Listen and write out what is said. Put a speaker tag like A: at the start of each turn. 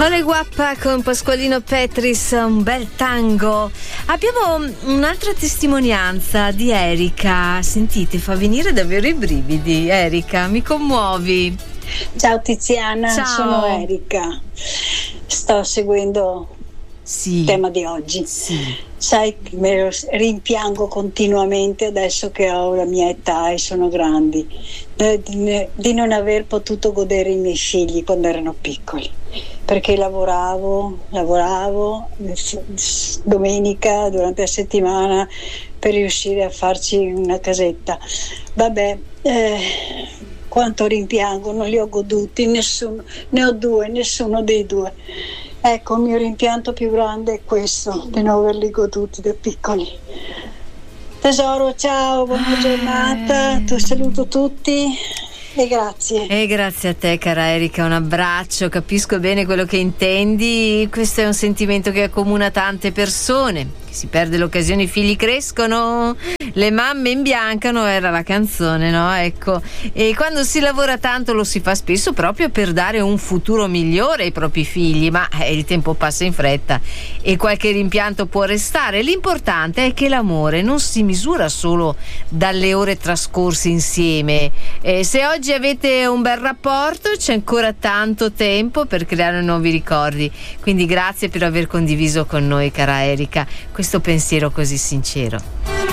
A: Ole Guappa con Pasqualino Petris, un bel tango. Abbiamo un'altra testimonianza di Erika. Sentite, fa venire davvero i brividi. Erika, mi commuovi.
B: Ciao Tiziana,
A: Ciao.
B: Sono Erika. Sto seguendo il tema di oggi.
A: Sì.
B: Sai, me lo rimpiango continuamente adesso che ho la mia età e sono grandi, di non aver potuto godere i miei figli quando erano piccoli, perché lavoravo domenica, durante la settimana, per riuscire a farci una casetta. Vabbè, quanto rimpiango, non li ho goduti, nessuno, ne ho due, nessuno dei due. Ecco, il mio rimpianto più grande è questo, di non averli goduti da piccoli. Tesoro, ciao, buona giornata, ti saluto tutti e grazie.
A: E grazie a te, cara Erika, un abbraccio, capisco bene quello che intendi. Questo è un sentimento che accomuna tante persone. Si perde l'occasione, i figli crescono, le mamme imbiancano, era la canzone, no? Ecco, e quando si lavora tanto lo si fa spesso proprio per dare un futuro migliore ai propri figli, ma il tempo passa in fretta e qualche rimpianto può restare. L'importante è che l'amore non si misura solo dalle ore trascorse insieme. Se oggi avete un bel rapporto, c'è ancora tanto tempo per creare nuovi ricordi, quindi grazie per aver condiviso con noi, cara Erika, questo pensiero così sincero.